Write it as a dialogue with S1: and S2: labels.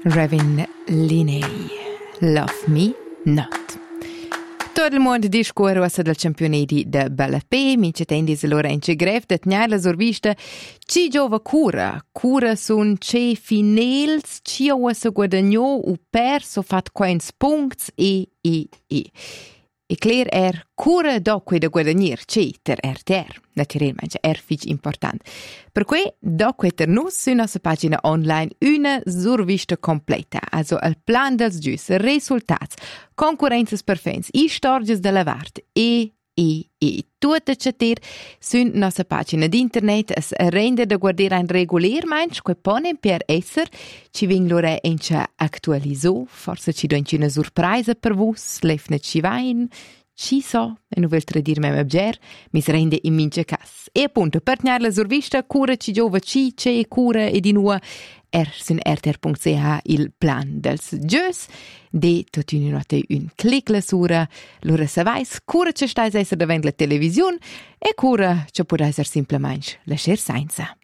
S1: Ravin Linney, Love Me Not. Tutto il mondo discorre del campionati de Ballapé, mince tendis allora in greve de tenere la sorvista ci giova cura sun ce finels ci ossa guadagno u perso fat quains punkts e. E clear cura doque da guadagnir ce ter naturalmente fich important. Per cui doque ter nus su nostra pagina online una survista completa, also il plan dels gius, resultats, concorrences per fans, stories della vart e tutta chatter su nostra pagina di internet es rende da guardare ein regularmente che ponen per esser ci ving lore encha actualiso, forse ci donci una surpresa per vos, lefne ci vain, ci so, e non vel tradir mem abger, mis rende in mince cas. E appunto, per tenere la survista, cura ci giova ci, ce cura e di nua, sun rtr.ch il plan dels gius, de tot una notte un clic la sura, lura savais, cura ci stais esser davant la televisione, e cura ci può esser simplemente lasciar senza.